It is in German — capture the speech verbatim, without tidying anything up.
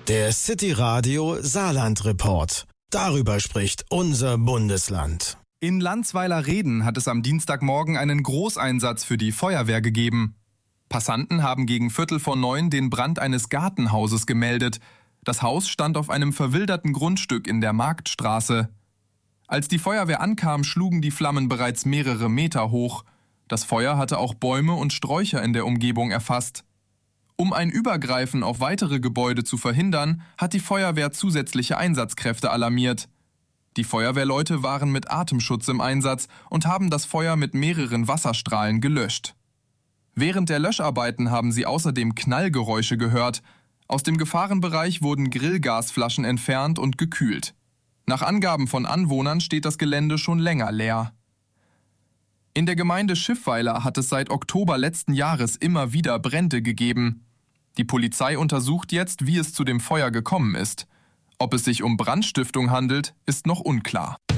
Der City Radio Saarland Report. Darüber spricht unser Bundesland. In Landsweiler-Reden hat es am Dienstagmorgen einen Großeinsatz für die Feuerwehr gegeben. Passanten haben gegen Viertel vor neun den Brand eines Gartenhauses gemeldet. Das Haus stand auf einem verwilderten Grundstück in der Marktstraße. Als die Feuerwehr ankam, schlugen die Flammen bereits mehrere Meter hoch. Das Feuer hatte auch Bäume und Sträucher in der Umgebung erfasst. Um ein Übergreifen auf weitere Gebäude zu verhindern, hat die Feuerwehr zusätzliche Einsatzkräfte alarmiert. Die Feuerwehrleute waren mit Atemschutz im Einsatz und haben das Feuer mit mehreren Wasserstrahlen gelöscht. Während der Löscharbeiten haben sie außerdem Knallgeräusche gehört. Aus dem Gefahrenbereich wurden Grillgasflaschen entfernt und gekühlt. Nach Angaben von Anwohnern steht das Gelände schon länger leer. In der Gemeinde Schiffweiler hat es seit Oktober letzten Jahres immer wieder Brände gegeben. Die Polizei untersucht jetzt, wie es zu dem Feuer gekommen ist. Ob es sich um Brandstiftung handelt, ist noch unklar.